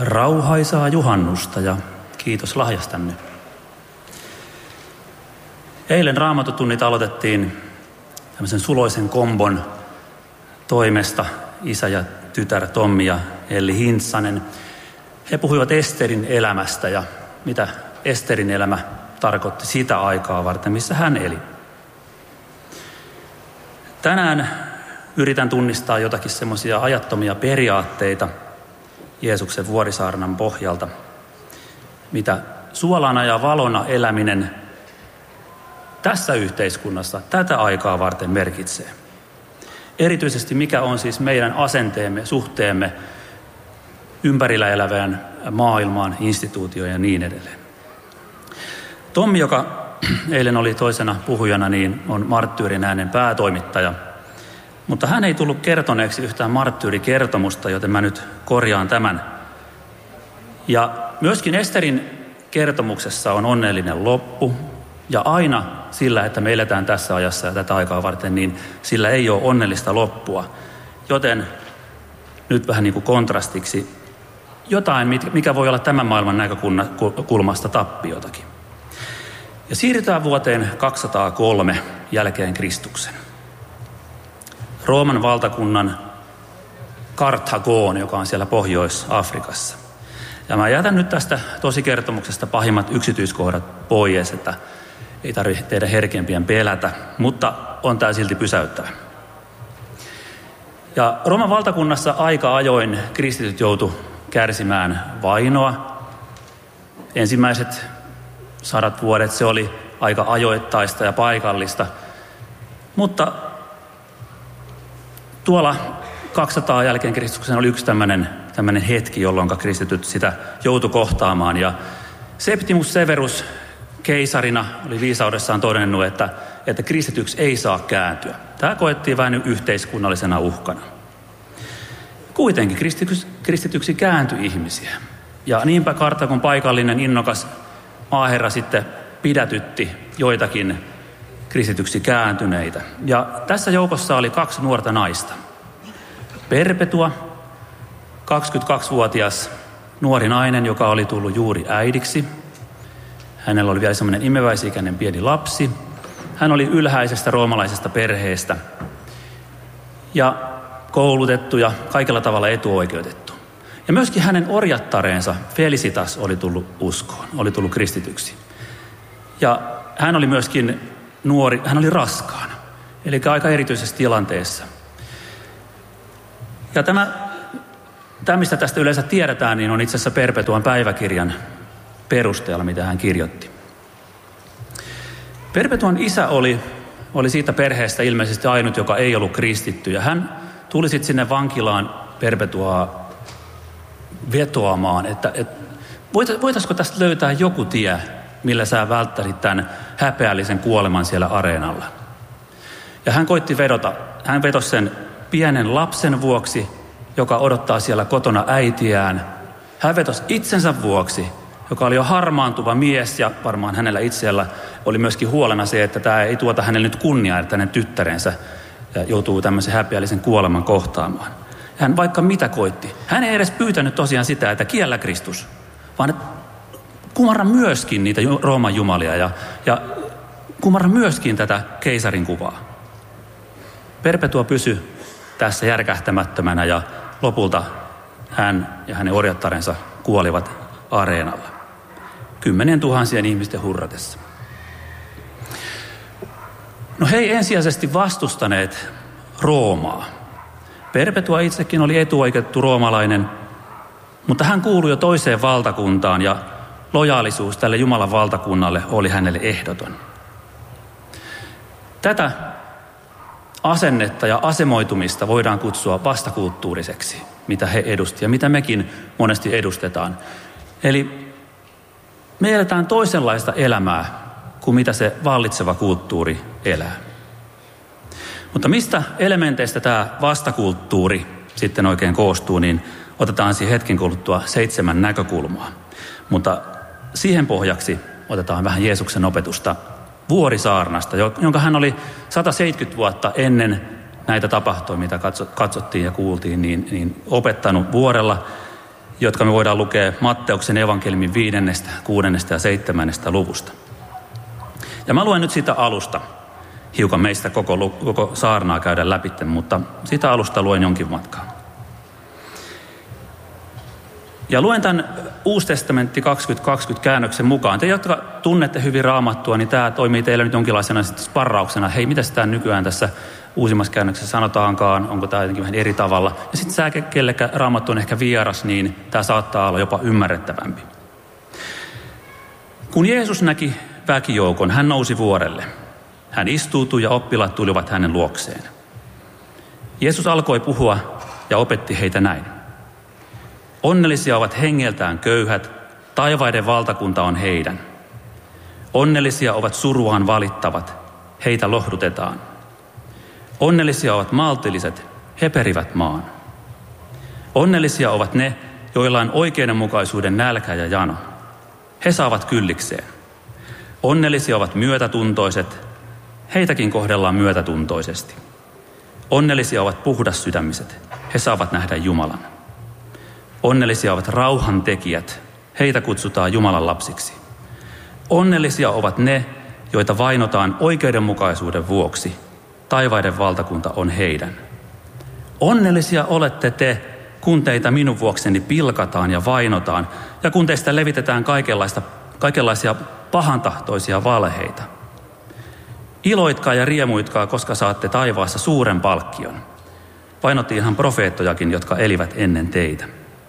Rauhaisaa juhannusta ja kiitos lahjastanne. Eilen Raamattutunnit aloitettiin tämmöisen suloisen kombon toimesta, isä ja tytär Tommi ja Elli Hintsanen. He puhuivat Esterin elämästä ja mitä Esterin elämä tarkoitti sitä aikaa varten, missä hän eli. Tänään yritän tunnistaa jotakin semmoisia ajattomia periaatteita Jeesuksen vuorisaarnan pohjalta, mitä suolana ja valona eläminen tässä yhteiskunnassa tätä aikaa varten merkitsee. Erityisesti mikä on siis meidän asenteemme, suhteemme ympärillä elävään maailmaan, instituutioon ja niin edelleen. Tommi, joka eilen oli toisena puhujana, niin on Marttyyrin äänen päätoimittaja. Mutta hän ei tullut kertoneeksi yhtään marttyyrikertomusta, joten mä nyt korjaan tämän. Ja myöskin Esterin kertomuksessa on onnellinen loppu. Ja aina sillä, että me eletään tässä ajassa ja tätä aikaa varten, niin sillä ei ole onnellista loppua. Joten nyt vähän niin kuin kontrastiksi jotain, mikä voi olla tämän maailman näkökulmasta tappiotakin. Ja siirrytään vuoteen 203 jälkeen Kristuksen. Rooman valtakunnan Karthagoon, joka on siellä Pohjois-Afrikassa. Ja mä jätän nyt tästä tosikertomuksesta pahimmat yksityiskohdat pois, että ei tarvitse teidän herkempien pelätä, mutta on tämä silti pysäyttävä. Ja Rooman valtakunnassa aika ajoin kristityt joutu kärsimään vainoa. Ensimmäiset 100 vuodet se oli aika ajoittaista ja paikallista, mutta tuolla 200 jälkeen Kristuksen oli yksi tämmöinen hetki, jolloin kristityt sitä joutui kohtaamaan. Ja Septimus Severus keisarina oli viisaudessaan todennut, että kristityksi ei saa kääntyä. Tämä koettiin vain yhteiskunnallisena uhkana. Kuitenkin kristityksi kääntyi ihmisiä. Ja niinpä Karthagon paikallinen innokas maaherra sitten pidätytti joitakin kristityksi kääntyneitä. Ja tässä joukossa oli 2 nuorta naista. Perpetua, 22-vuotias nuori nainen, joka oli tullut juuri äidiksi. Hänellä oli vielä semmoinen imeväisikäinen pieni lapsi. Hän oli ylhäisestä roomalaisesta perheestä ja koulutettu ja kaikella tavalla etuoikeutettu. Ja myöskin hänen orjattareensa Felicitas oli tullut uskoon, oli tullut kristityksi. Ja hän oli myöskin nuori, hän oli raskaana, eli aika erityisessä tilanteessa. Ja tämä, mistä tästä yleensä tiedetään, niin on itse asiassa Perpetuan päiväkirjan perusteella, mitä hän kirjoitti. Perpetuan isä oli siitä perheestä ilmeisesti ainut, joka ei ollut kristitty. Ja hän tuli sitten sinne vankilaan Perpetuaa vetoamaan, että voitaisiko tästä löytää joku tie, millä sä välttäsit tämän häpeällisen kuoleman siellä areenalla. Ja hän koitti vedota. Hän vetosi sen pienen lapsen vuoksi, joka odottaa siellä kotona äitiään. Hän vetosi itsensä vuoksi, joka oli jo harmaantuva mies, ja varmaan hänellä itsellä oli myöskin huolena se, että tämä ei tuota hänelle nyt kunniaa, että hänen tyttärensä joutuu tämmöisen häpeällisen kuoleman kohtaamaan. Hän vaikka mitä koitti. Hän ei edes pyytänyt tosiaan sitä, että kiellä Kristus, vaan että kumarra myöskin niitä Rooman jumalia ja kumarra myöskin tätä keisarin kuvaa. Perpetua pysyi tässä järkähtämättömänä ja lopulta hän ja hänen orjattarensa kuolivat areenalla. 10 000 ihmisten hurratessa. No he ei ensisijaisesti vastustaneet Roomaa. Perpetua itsekin oli etuoikeutettu roomalainen, mutta hän kuului jo toiseen valtakuntaan ja lojaalisuus tälle Jumalan valtakunnalle oli hänelle ehdoton. Tätä asennetta ja asemoitumista voidaan kutsua vastakulttuuriseksi, mitä he edustivat ja mitä mekin monesti edustetaan. Eli me eletään toisenlaista elämää kuin mitä se vallitseva kulttuuri elää. Mutta mistä elementeistä tämä vastakulttuuri sitten oikein koostuu, niin otetaan siihen hetken kuluttua 7 näkökulmaa. Mutta siihen pohjaksi otetaan vähän Jeesuksen opetusta vuorisaarnasta, jonka hän oli 170 vuotta ennen näitä tapahtumia, mitä katsottiin ja kuultiin, niin opettanut vuorella. jotka me voidaan lukea Matteuksen evankeliumin 5., 6. ja 7. luvusta. Ja mä luen nyt sitä alusta. Hiukan meistä koko saarnaa käydä läpi, mutta sitä alusta luen jonkin matkaa. Ja luen tämän Uusi testamentti 2020 käännöksen mukaan. Te, jotka tunnette hyvin Raamattua, niin tämä toimii teille nyt jonkinlaisena sparrauksena. Hei, mitä tämä nykyään tässä uusimmassa käännöksessä sanotaankaan? Onko tämä jotenkin vähän eri tavalla? Ja sitten sä, kellekä Raamattu on ehkä vieras, niin tämä saattaa olla jopa ymmärrettävämpi. Kun Jeesus näki väkijoukon, hän nousi vuorelle. Hän istuutui ja oppilaat tulivat hänen luokseen. Jeesus alkoi puhua ja opetti heitä näin. Onnellisia ovat hengeltään köyhät, taivaiden valtakunta on heidän. Onnellisia ovat suruaan valittavat, heitä lohdutetaan. Onnellisia ovat maltilliset, he perivät maan. Onnellisia ovat ne, joilla on oikeudenmukaisuuden nälkä ja jano. He saavat kyllikseen. Onnellisia ovat myötätuntoiset, heitäkin kohdellaan myötätuntoisesti. Onnellisia ovat puhdassydämiset, he saavat nähdä Jumalan. Onnellisia ovat rauhantekijät, heitä kutsutaan Jumalan lapsiksi. Onnellisia ovat ne, joita vainotaan oikeudenmukaisuuden vuoksi. Taivaiden valtakunta on heidän. Onnellisia olette te, kun teitä minun vuokseni pilkataan ja vainotaan, ja kun teistä levitetään kaikenlaisia pahantahtoisia valheita. Iloitkaa ja riemuitkaa, koska saatte taivaassa suuren palkkion. Vainottiinhan profeettojakin, jotka elivät ennen teitä.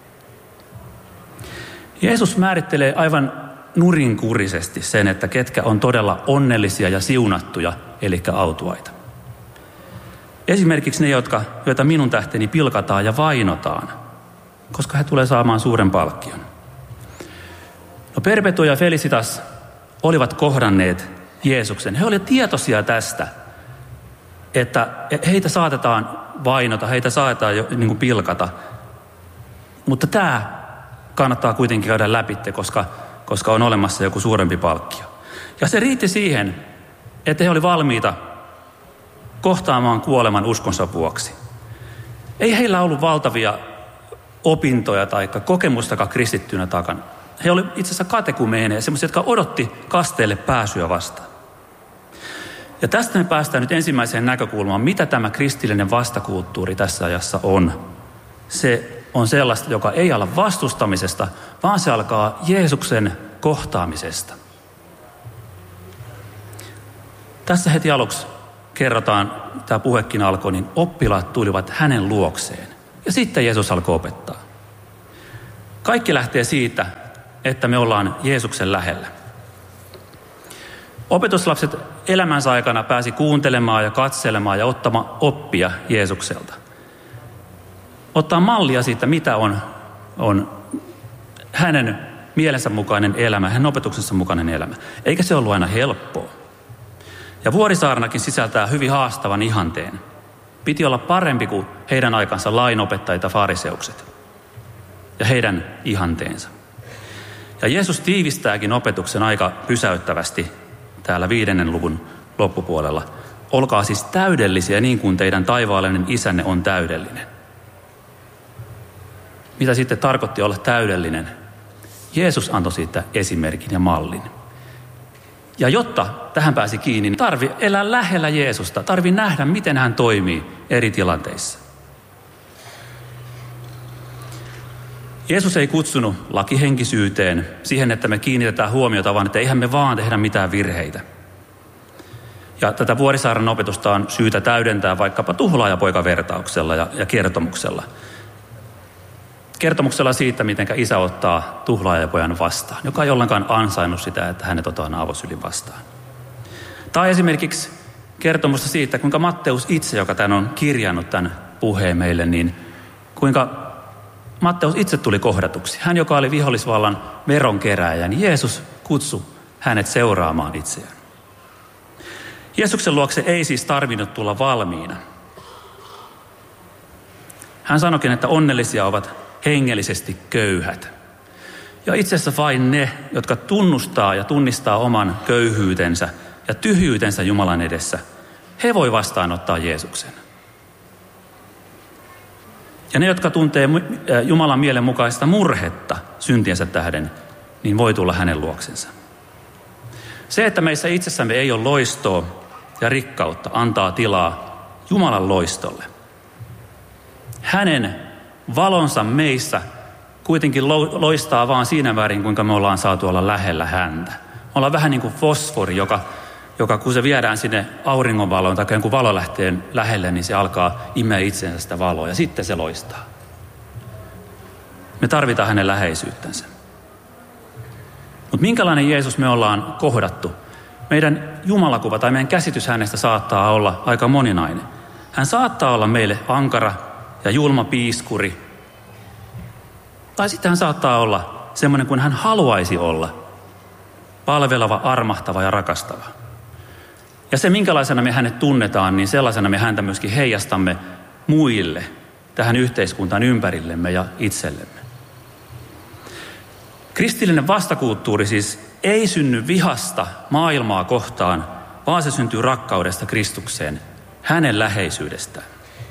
Jeesus määrittelee aivan nurinkurisesti sen, että ketkä on todella onnellisia ja siunattuja, eli autuaita. Esimerkiksi ne, joita minun tähteni pilkataan ja vainotaan, koska he tulee saamaan suuren palkkion. No Perpetua ja Felicitas olivat kohdanneet Jeesuksen. He olivat tietoisia tästä, että heitä saatetaan vainota, heitä saatetaan jo niin kuin pilkata. Mutta tämä kannattaa kuitenkin käydä läpi, koska on olemassa joku suurempi palkkio. Ja se riitti siihen, että he olivat valmiita kohtaamaan kuoleman uskonsa vuoksi. Ei heillä ollut valtavia opintoja tai kokemustakaan kristittynä takana. He olivat itse asiassa katekumeeneja, semmoisia, jotka odotti kasteelle pääsyä vastaan. Ja tästä me päästään nyt ensimmäiseen näkökulmaan, mitä tämä kristillinen vastakulttuuri tässä ajassa on. Se on sellaista, joka ei ala vastustamisesta, vaan se alkaa Jeesuksen kohtaamisesta. Tässä heti aluksi kerrotaan, tämä puhekin alkoi, niin oppilaat tulivat hänen luokseen. Ja sitten Jeesus alkoi opettaa. Kaikki lähtee siitä, että me ollaan Jeesuksen lähellä. Opetuslapset elämänsä aikana pääsi kuuntelemaan ja katselemaan ja ottamaan oppia Jeesukselta. Ottaa mallia siitä, mitä on hänen mielensä mukainen elämä, hänen opetuksensa mukainen elämä. Eikä se ollut aina helppoa. Ja Vuorisaarnakin sisältää hyvin haastavan ihanteen. Piti olla parempi kuin heidän aikansa lainopettajat ja fariseukset ja heidän ihanteensa. Ja Jeesus tiivistääkin opetuksen aika pysäyttävästi täällä 5. luvun loppupuolella. Olkaa siis täydellisiä niin kuin teidän taivaallinen isänne on täydellinen. Mitä sitten tarkoitti olla täydellinen? Jeesus antoi siitä esimerkin ja mallin. Ja jotta tähän pääsi kiinni, niin tarvii elää lähellä Jeesusta. Tarvii nähdä, miten hän toimii eri tilanteissa. Jeesus ei kutsunut lakihenkisyyteen, siihen, että me kiinnitetään huomiota, vaan että eihän me vaan tehdä mitään virheitä. Ja tätä Vuorisaaren opetusta on syytä täydentää vaikkapa tuhlaajapoikavertauksella ja kertomuksella. Kertomuksella siitä, miten isä ottaa tuhlaajapojan vastaan, joka ei ollenkaan ansainnut sitä, että hänet otetaan avosylin vastaan. Tai esimerkiksi kertomusta siitä, kuinka Matteus itse, joka tämän on kirjannut tämän puheen meille, niin kuinka Matteus itse tuli kohdatuksi. Hän, joka oli vihollisvallan veronkerääjä, niin Jeesus kutsui hänet seuraamaan itseään. Jeesuksen luokse ei siis tarvinnut tulla valmiina. Hän sanoikin, että onnellisia ovat hengellisesti köyhät. Ja itse asiassa vain ne, jotka tunnustaa ja tunnistaa oman köyhyytensä ja tyhjyytensä Jumalan edessä, he voi vastaanottaa Jeesuksen. Ja ne, jotka tuntee Jumalan mielenmukaista murhetta syntiensä tähden, niin voi tulla hänen luoksensa. Se, että meissä itsessämme ei ole loistoa ja rikkautta, antaa tilaa Jumalan loistolle. Hänen valonsa meissä kuitenkin loistaa vaan siinä määrin, kuinka me ollaan saatu olla lähellä häntä. Me ollaan vähän niin kuin fosfori, joka kun se viedään sinne auringonvaloon tai kun valo lähtee lähelle, niin se alkaa imeä itseensä sitä valoa ja sitten se loistaa. Me tarvitaan hänen läheisyyttänsä. Mutta minkälainen Jeesus me ollaan kohdattu? Meidän jumalakuva tai meidän käsitys hänestä saattaa olla aika moninainen. Hän saattaa olla meille ankara ja julma piiskuri. Tai sitten hän saattaa olla semmoinen kuin hän haluaisi olla. Palveleva, armahtava ja rakastava. Ja se, minkälaisena me hänet tunnetaan, niin sellaisena me häntä myöskin heijastamme muille, tähän yhteiskuntaan ympärillemme ja itsellemme. Kristillinen vastakulttuuri siis ei synny vihasta maailmaa kohtaan, vaan se syntyy rakkaudesta Kristukseen, hänen läheisyydestään.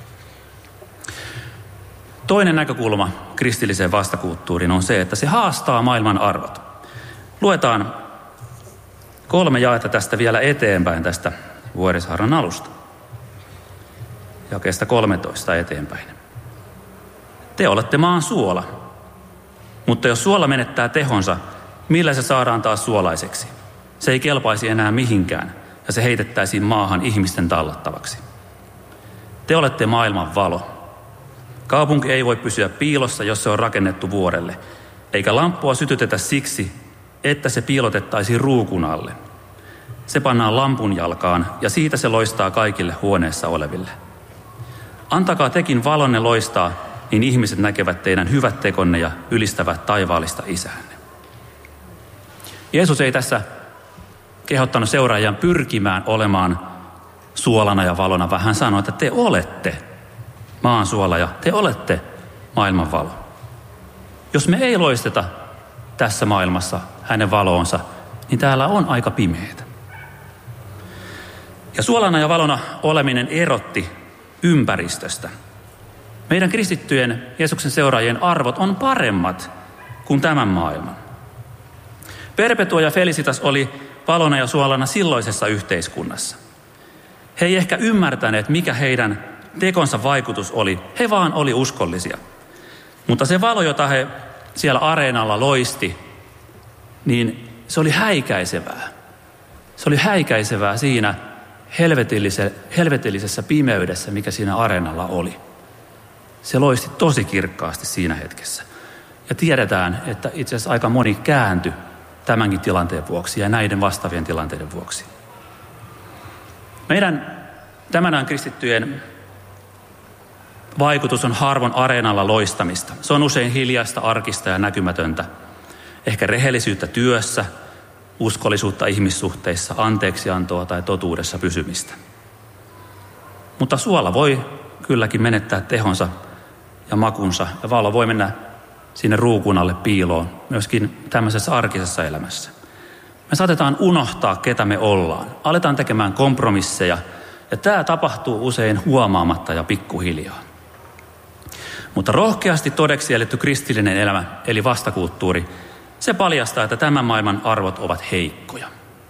Toinen näkökulma kristilliseen vastakulttuuriin on se, että se haastaa maailman arvot. Luetaan 3 jaetta tästä vielä eteenpäin tästä Vuorisaaren alusta. Jakeesta 13 eteenpäin. Te olette maan suola, mutta jos suola menettää tehonsa, millä se saadaan taas suolaiseksi? Se ei kelpaisi enää mihinkään ja se heitettäisiin maahan ihmisten tallattavaksi. Te olette maailman valo. Kaupunki ei voi pysyä piilossa, jos se on rakennettu vuorelle, eikä lamppua sytytetä siksi, että se piilotettaisiin ruukun alle. Se pannaan lampun jalkaan ja siitä se loistaa kaikille huoneessa oleville. Antakaa tekin valonne loistaa, niin ihmiset näkevät teidän hyvät tekonne ja ylistävät taivaallista isänne. Jeesus ei tässä kehottanut seuraajan pyrkimään olemaan suolana ja valona, vaan hän sanoi, että te olette maan suola ja te olette maailman valo. Jos me ei loisteta tässä maailmassa hänen valoonsa, niin täällä on aika pimeätä. Ja suolana ja valona oleminen erotti ympäristöstä. Meidän kristittyjen Jeesuksen seuraajien arvot on paremmat kuin tämän maailman. Perpetua ja Felicitas oli valona ja suolana silloisessa yhteiskunnassa. He ei ehkä ymmärtäneet, mikä heidän tekonsa vaikutus oli. He vaan oli uskollisia. Mutta se valo, jota he siellä areenalla loisti, niin se oli häikäisevää. Se oli häikäisevää siinä helvetillisessä pimeydessä, mikä siinä areenalla oli. Se loisti tosi kirkkaasti siinä hetkessä. Ja tiedetään, että itse asiassa aika moni kääntyi tämänkin tilanteen vuoksi ja näiden vastaavien tilanteiden vuoksi. Meidän tämän ajan kristittyjen vaikutus on harvoin areenalla loistamista. Se on usein hiljaista, arkista ja näkymätöntä. Ehkä rehellisyyttä työssä, uskollisuutta ihmissuhteissa, anteeksiantoa tai totuudessa pysymistä. Mutta suola voi kylläkin menettää tehonsa ja makunsa ja valo voi mennä sinne ruukun alle piiloon, myöskin tämmöisessä arkisessa elämässä. Me saatetaan unohtaa, ketä me ollaan. Aletaan tekemään kompromisseja ja tämä tapahtuu usein huomaamatta ja pikkuhiljaa. Mutta rohkeasti todeksi eletty kristillinen elämä, eli vastakulttuuri, se paljastaa, että tämän maailman arvot ovat heikkoja.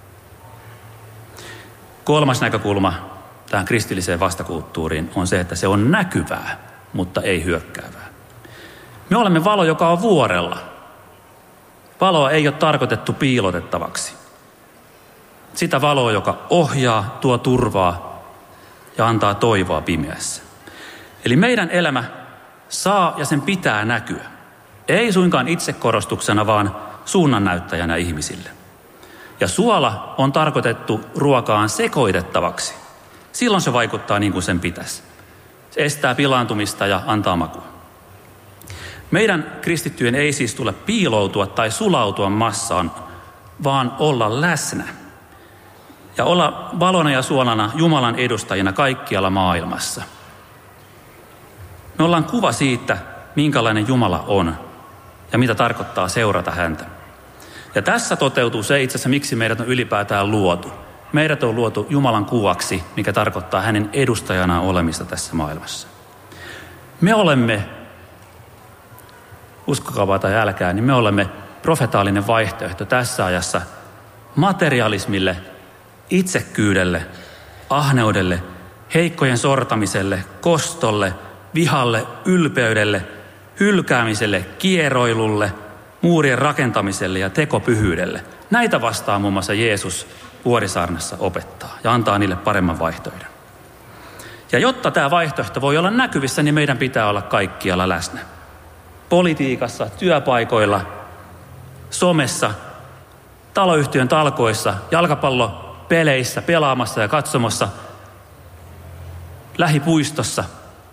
Kolmas näkökulma tähän kristilliseen vastakulttuuriin on se, että se on näkyvää, mutta ei hyökkäävää. Me olemme valo, joka on vuorella. Valoa ei ole tarkoitettu piilotettavaksi. Sitä valoa, joka ohjaa, tuo turvaa ja antaa toivoa pimeässä. Eli meidän elämä saa ja sen pitää näkyä. Ei suinkaan itsekorostuksena, vaan suunnannäyttäjänä ihmisille. Ja suola on tarkoitettu ruokaan sekoitettavaksi. Silloin se vaikuttaa niin kuin sen pitäisi. Se estää pilaantumista ja antaa makua. Meidän kristittyjen ei siis tule piiloutua tai sulautua massaan, vaan olla läsnä. Ja olla valona ja suolana Jumalan edustajina kaikkialla maailmassa. Me ollaan kuva siitä, minkälainen Jumala on ja mitä tarkoittaa seurata häntä. Ja tässä toteutuu se itse asiassa, miksi meidät on ylipäätään luotu. Meidät on luotu Jumalan kuvaksi, mikä tarkoittaa hänen edustajanaan olemista tässä maailmassa. Me olemme uskokaa tai älkää, niin me olemme profetaalinen vaihtoehto tässä ajassa materialismille, itsekkyydelle, ahneudelle, heikkojen sortamiselle, kostolle, vihalle, ylpeydelle, hylkäämiselle, kieroilulle, muurien rakentamiselle ja tekopyhyydelle. Näitä vastaan muun muassa Jeesus Vuorisaarnassa opettaa ja antaa niille paremman vaihtoehdon. Ja jotta tämä vaihtoehto voi olla näkyvissä, niin meidän pitää olla kaikkialla läsnä. Politiikassa, työpaikoilla, somessa, taloyhtiön talkoissa, jalkapallopeleissä, pelaamassa ja katsomassa, lähipuistossa.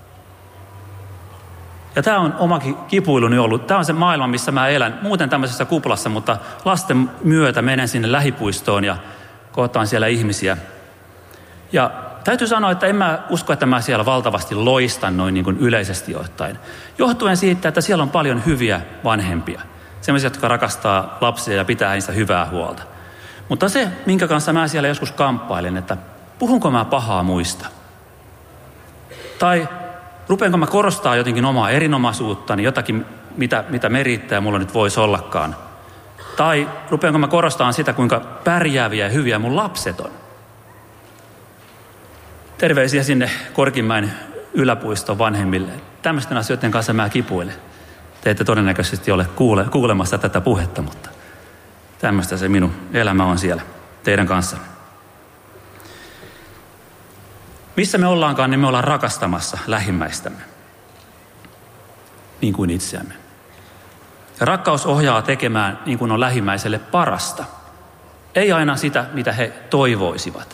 Ja tämä on omakin kipuiluni ollut. Tämä on se maailma, missä mä elän. Muuten tämmöisessä kuplassa, mutta lasten myötä menen sinne lähipuistoon ja kohtaan siellä ihmisiä. Ja täytyy sanoa, että en mä usko, että mä siellä valtavasti loistan noin niin kuin yleisesti ottaen. Johtuen siitä, että siellä on paljon hyviä vanhempia. Sellaisia, jotka rakastaa lapsia ja pitää heistä hyvää huolta. Mutta se, minkä kanssa mä siellä joskus kamppailen, että puhunko mä pahaa muista? Tai rupeanko mä korostaa jotenkin omaa erinomaisuuttani, jotakin, mitä merittää mulla nyt voisi ollakaan? Tai rupeanko mä korostamaan sitä, kuinka pärjääviä ja hyviä mun lapset on? Terveisiä sinne Korkinmäen yläpuiston vanhemmille. Tämmöisten asioiden kanssa mä kipuilen. Te ette todennäköisesti ole kuulemassa tätä puhetta, mutta tämmöistä se minun elämä on siellä teidän kanssanne. Missä me ollaankaan, niin me ollaan rakastamassa lähimmäistämme, niin kuin itseämme. Ja rakkaus ohjaa tekemään niin kuin on lähimmäiselle parasta. Ei aina sitä, mitä he toivoisivat.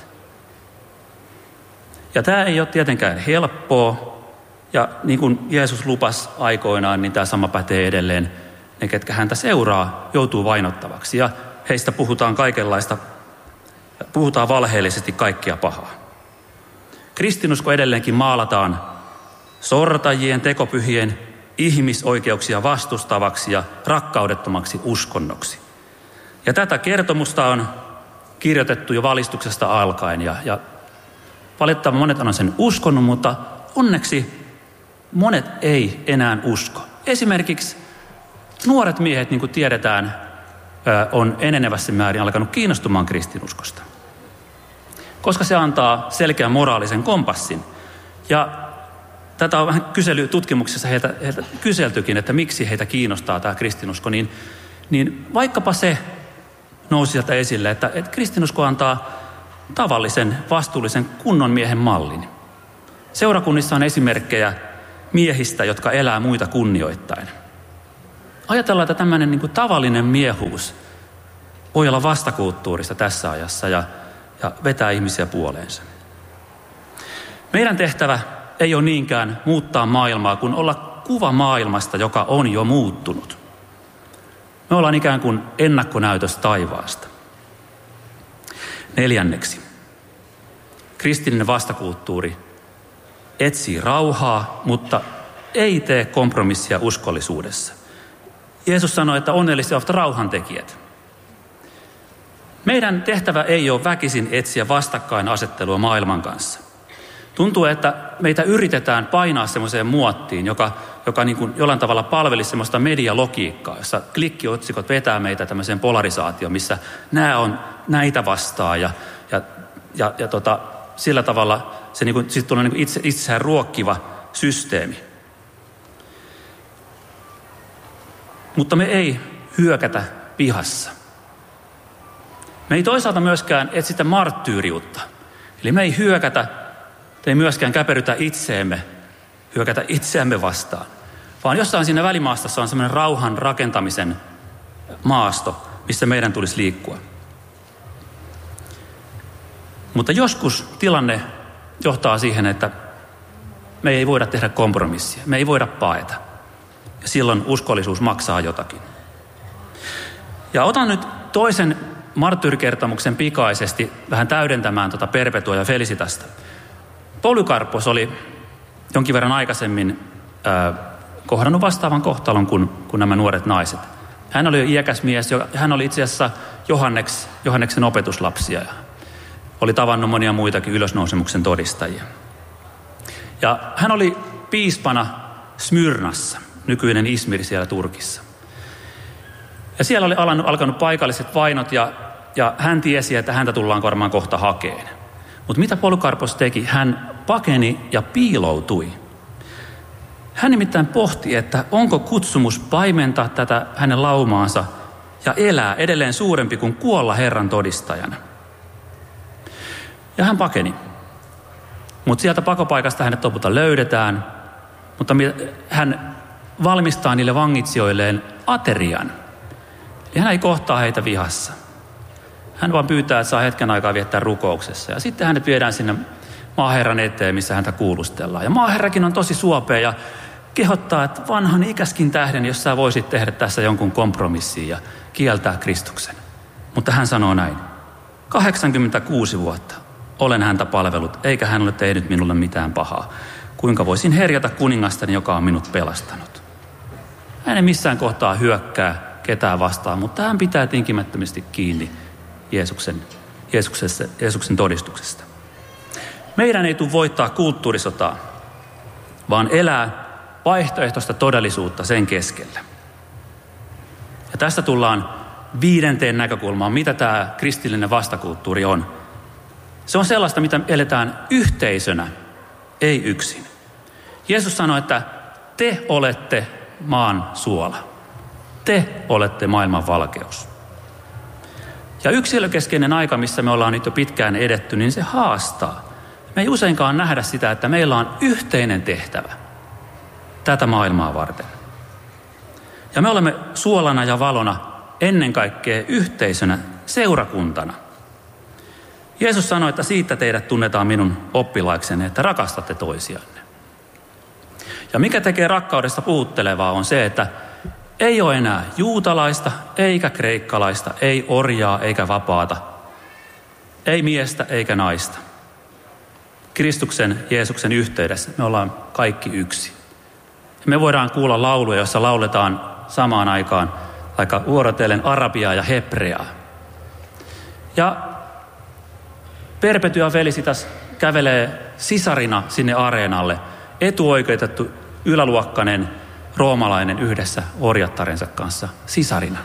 Ja tämä ei ole tietenkään helppoa. Ja niin kuin Jeesus lupasi aikoinaan, niin tämä sama pätee edelleen. Ne, ketkä häntä seuraa, joutuu vainottavaksi. Ja heistä puhutaan kaikenlaista, puhutaan valheellisesti kaikkia pahaa. Kristinusko edelleenkin maalataan sortajien, tekopyhien, ihmisoikeuksia vastustavaksi ja rakkaudettomaksi uskonnoksi. Ja tätä kertomusta on kirjoitettu jo valistuksesta alkaen. Ja valitettavasti monet on sen uskonut, mutta onneksi monet ei enää usko. Esimerkiksi nuoret miehet, niin kuin tiedetään, on enenevässä määrin alkanut kiinnostumaan kristinuskosta. Koska se antaa selkeän moraalisen kompassin. Ja tätä on vähän tutkimuksessa heiltä kyseltykin, että miksi heitä kiinnostaa tämä kristinusko. Niin vaikkapa se nousi sieltä esille, että kristinusko antaa tavallisen, vastuullisen kunnon miehen mallin. Seurakunnissa on esimerkkejä miehistä, jotka elää muita kunnioittaen. Ajatellaan, että tämmöinen niin kuin tavallinen miehuus voi olla vastakulttuurista tässä ajassa ja vetää ihmisiä puoleensa. Meidän tehtävä ei ole niinkään muuttaa maailmaa, kuin olla kuva maailmasta, joka on jo muuttunut. Me ollaan ikään kuin ennakkonäytös taivaasta. 4. Kristillinen vastakulttuuri etsii rauhaa, mutta ei tee kompromissia uskollisuudessa. Jeesus sanoi, että onnellisia ovat rauhantekijät. Meidän tehtävä ei ole väkisin etsiä vastakkainasettelua maailman kanssa. Tuntuu, että meitä yritetään painaa semmoiseen muottiin, joka niin kuin jollain tavalla palvelisi semmoista medialogiikkaa, jossa klikkiotsikot vetää meitä tämmöiseen polarisaatioon, missä nämä on näitä vastaan ja sillä tavalla se niin kuin, siitä tulee niin kuin itseään ruokkiva systeemi. Mutta me ei hyökätä pihassa. Me ei toisaalta myöskään etsitä marttyyriutta. Eli me ei hyökätä, ei myöskään käperytä hyökätä itseämme vastaan. Vaan jossain siinä välimaastossa on semmoinen rauhan rakentamisen maasto, missä meidän tulisi liikkua. Mutta joskus tilanne johtaa siihen, että me ei voida tehdä kompromissia, me ei voida paeta. Ja silloin uskollisuus maksaa jotakin. Ja otan nyt toisen marttyyrikertomuksen pikaisesti vähän täydentämään Perpetua ja Felicitasta. Polykarppos oli jonkin verran aikaisemmin kohdannut vastaavan kohtalon kuin nämä nuoret naiset. Hän oli jo iäkäs mies, hän oli itse asiassa Johanneksen opetuslapsia ja oli tavannut monia muitakin ylösnousemuksen todistajia. Ja hän oli piispana Smyrnassa. nykyinen Izmir siellä Turkissa. Ja siellä oli alkanut paikalliset vainot ja hän tiesi, että häntä tullaan varmaan kohta hakeen. Mutta mitä Polykarpos teki? Hän pakeni ja piiloutui. Hän nimittäin pohti, että onko kutsumus paimentaa tätä hänen laumaansa ja elää edelleen suurempi kuin kuolla Herran todistajana. Ja hän pakeni. Mutta sieltä pakopaikasta hänet lopulta löydetään, mutta hän valmistaa niille vangitsijoilleen aterian. Eli hän ei kohtaa heitä vihassa. Hän vaan pyytää, että saa hetken aikaa viettää rukouksessa. Ja sitten hänet viedään sinne maaherran eteen, missä häntä kuulustellaan. Ja maaherrakin on tosi suopea ja kehottaa, että vanhan ikäskin tähden, jos sä voisit tehdä tässä jonkun kompromissin ja kieltää Kristuksen. Mutta hän sanoo näin. 86 vuotta olen häntä palvellut, eikä hän ole tehnyt minulle mitään pahaa. Kuinka voisin herjata kuningastani, joka on minut pelastanut? Hän ei missään kohtaa hyökkää ketään vastaan, mutta hän pitää tinkimättömästi kiinni Jeesuksen todistuksesta. Meidän ei tule voittaa kulttuurisotaa, vaan elää vaihtoehtoista todellisuutta sen keskellä. Ja tästä tullaan 5. näkökulmaan, mitä tämä kristillinen vastakulttuuri on. Se on sellaista, mitä eletään yhteisönä, ei yksin. Jeesus sanoi, että te olette maan suola. Te olette maailman valkeus. Ja yksilökeskeinen aika, missä me ollaan nyt jo pitkään edetty, niin se haastaa. Me ei useinkaan nähdä sitä, että meillä on yhteinen tehtävä tätä maailmaa varten. Ja me olemme suolana ja valona ennen kaikkea yhteisönä, seurakuntana. Jeesus sanoi, että siitä teidät tunnetaan minun oppilaikseni, että rakastatte toisianne. Ja mikä tekee rakkaudesta puhuttelevaa on se, että ei ole enää juutalaista, eikä kreikkalaista, ei orjaa eikä vapaata, ei miestä eikä naista. Kristuksen, Jeesuksen yhteydessä me ollaan kaikki yksi. Me voidaan kuulla lauluja, joissa lauletaan samaan aikaan aika vuorotellen arabiaa ja hebreaa. Ja Perpetua Felicitas kävelee sisarina sinne areenalle, etuoikeutettu yläluokkainen roomalainen yhdessä orjattarensa kanssa sisarina.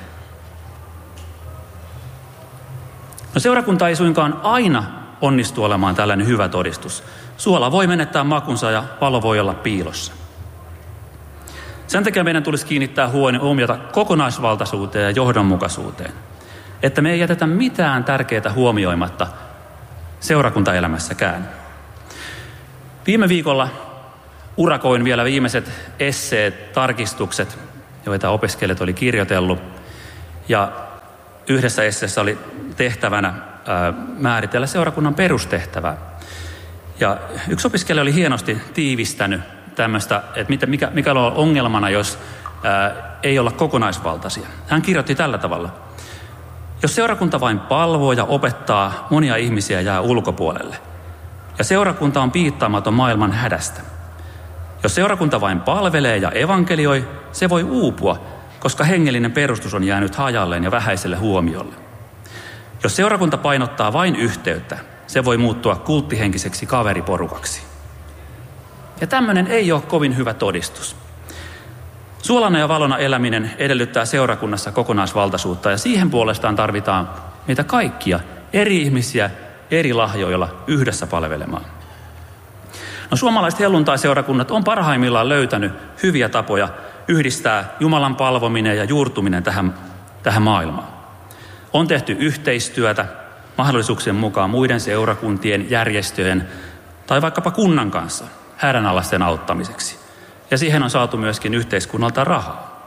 No seurakunta ei suinkaan aina onnistu olemaan tällainen hyvä todistus. Suola voi menettää makunsa ja valo voi olla piilossa. Sen takia meidän tulisi kiinnittää huomiota kokonaisvaltaisuuteen ja johdonmukaisuuteen. Että me ei jätetä mitään tärkeää huomioimatta seurakuntaelämässäkään. Viime viikolla urakoin vielä viimeiset esseet, tarkistukset, joita opiskelijat oli kirjoitellut. Ja yhdessä esseessä oli tehtävänä määritellä seurakunnan perustehtävää. Ja yksi opiskelija oli hienosti tiivistänyt tämmöistä, että mikä on ongelmana, jos ei olla kokonaisvaltaisia. Hän kirjoitti tällä tavalla. Jos seurakunta vain palvoo ja opettaa, monia ihmisiä jää ulkopuolelle. Ja seurakunta on piittaamaton maailman hädästä. Jos seurakunta vain palvelee ja evankelioi, se voi uupua, koska hengellinen perustus on jäänyt hajalleen ja vähäiselle huomiolle. Jos seurakunta painottaa vain yhteyttä, se voi muuttua kulttihenkiseksi kaveriporukaksi. Ja tämmöinen ei ole kovin hyvä todistus. Suolana ja valona eläminen edellyttää seurakunnassa kokonaisvaltaisuutta ja siihen puolestaan tarvitaan meitä kaikkia, eri ihmisiä, eri lahjoilla yhdessä palvelemaan. No, suomalaiset helluntai-seurakunnat on parhaimmillaan löytänyt hyviä tapoja yhdistää Jumalan palvominen ja juurtuminen tähän maailmaan. On tehty yhteistyötä mahdollisuuksien mukaan muiden seurakuntien, järjestöjen tai vaikkapa kunnan kanssa hädänalaisten auttamiseksi. Ja siihen on saatu myöskin yhteiskunnalta rahaa.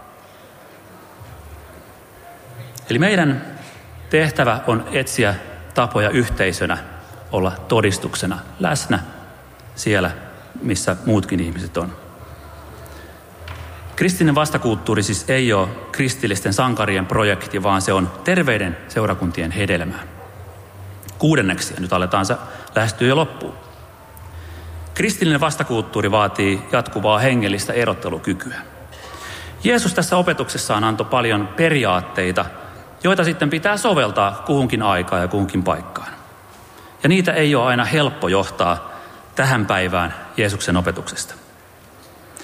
Eli meidän tehtävä on etsiä tapoja yhteisönä olla todistuksena läsnä siellä, missä muutkin ihmiset on. Kristillinen vastakulttuuri siis ei ole kristillisten sankarien projekti, vaan se on terveiden seurakuntien hedelmää. 6. ja nyt aletaan lähestyä jo loppuun. Kristillinen vastakulttuuri vaatii jatkuvaa hengellistä erottelukykyä. Jeesus tässä opetuksessaan antoi paljon periaatteita, joita sitten pitää soveltaa kuhunkin aikaan ja kuhunkin paikkaan. Ja niitä ei ole aina helppo johtaa tähän päivään Jeesuksen opetuksesta.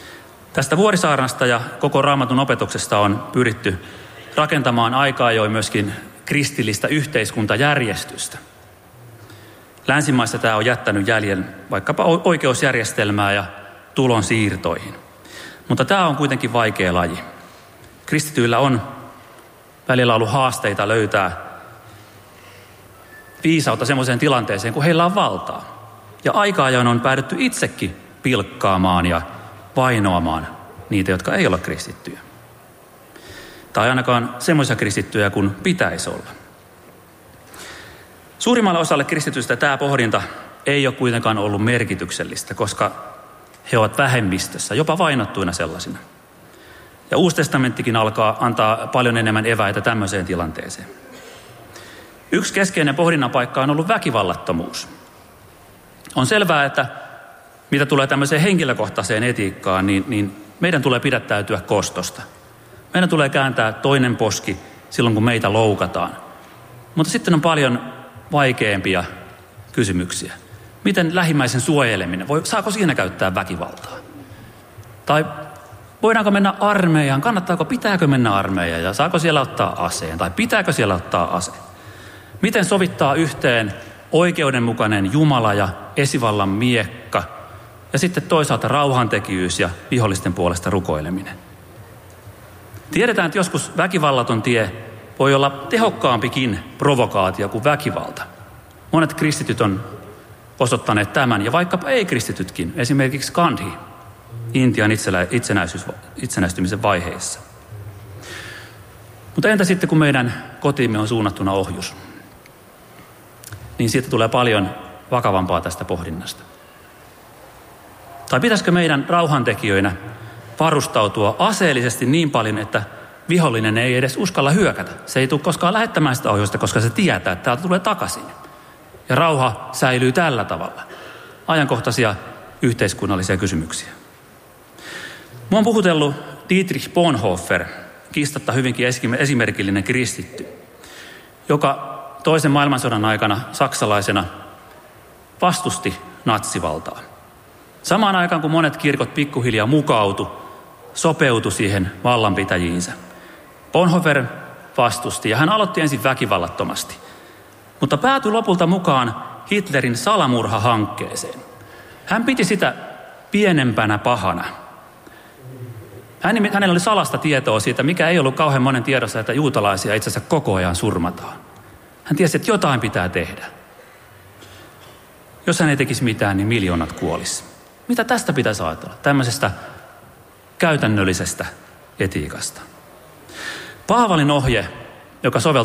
Tästä Vuorisaarnasta ja koko Raamatun opetuksesta on pyritty rakentamaan aika ajoin myöskin kristillistä yhteiskuntajärjestystä. Länsimaissa tämä on jättänyt jäljen vaikkapa oikeusjärjestelmää ja tulonsiirtoihin. Mutta tämä on kuitenkin vaikea laji. Kristityillä on välillä ollut haasteita löytää viisautta semmoiseen tilanteeseen, kun heillä on valtaa. Ja aika ajoin on päädytty itsekin pilkkaamaan ja vainoamaan niitä, jotka ei ole kristittyjä. Tai ainakaan semmoisia kristittyjä kuin pitäisi olla. Suurimmalle osalle kristitystä tämä pohdinta ei ole kuitenkaan ollut merkityksellistä, koska he ovat vähemmistössä, jopa vainottuina sellaisina. Ja Uusi testamenttikin alkaa antaa paljon enemmän eväitä tämmöiseen tilanteeseen. Yksi keskeinen pohdinnan paikka on ollut väkivallattomuus. On selvää, että mitä tulee tämmöiseen henkilökohtaiseen etiikkaan, niin meidän tulee pidättäytyä kostosta. Meidän tulee kääntää toinen poski silloin, kun meitä loukataan. Mutta sitten on paljon vaikeampia kysymyksiä. Miten lähimmäisen suojeleminen? Saako siinä käyttää väkivaltaa? Tai voidaanko mennä armeijaan? Pitääkö mennä armeijaan? Ja saako siellä ottaa aseen? Tai pitääkö siellä ottaa ase? Miten sovittaa yhteen oikeudenmukainen Jumala ja esivallan miekka ja sitten toisaalta rauhantekijyys ja vihollisten puolesta rukoileminen? Tiedetään, että joskus väkivallaton tie voi olla tehokkaampikin provokaatio kuin väkivalta. Monet kristityt on osoittaneet tämän, ja vaikkapa ei-kristitytkin, esimerkiksi Gandhi, Intian itsenäistymisen vaiheessa. Mutta entä sitten, kun meidän kotiimme on suunnattuna ohjus? Niin siitä tulee paljon vakavampaa tästä pohdinnasta. Tai pitäisikö meidän rauhantekijöinä varustautua aseellisesti niin paljon, että vihollinen ei edes uskalla hyökätä. Se ei tule koskaan lähettämään sitä ohjusta, koska se tietää, että täältä tulee takaisin. Ja rauha säilyy tällä tavalla. Ajankohtaisia yhteiskunnallisia kysymyksiä. Mua on puhutellut Dietrich Bonhoeffer, kiistatta hyvinkin esimerkillinen kristitty, joka toisen maailmansodan aikana saksalaisena vastusti natsivaltaa. Samaan aikaan, kun monet kirkot pikkuhiljaa sopeutui siihen vallanpitäjiinsä. Bonhoeffer vastusti ja hän aloitti ensin väkivallattomasti, mutta päätyi lopulta mukaan Hitlerin salamurhahankkeeseen. Hän piti sitä pienempänä pahana. Hänellä oli salasta tietoa siitä, mikä ei ollut kauhean monen tiedossa, että juutalaisia itse asiassa koko ajan surmataan. Hän tiesi, että jotain pitää tehdä. Jos hän ei tekisi mitään, niin miljoonat kuolisi. Mitä tästä pitäisi ajatella? Tämmöisestä käytännöllisestä etiikasta. Paavalin ohje, joka soveltuu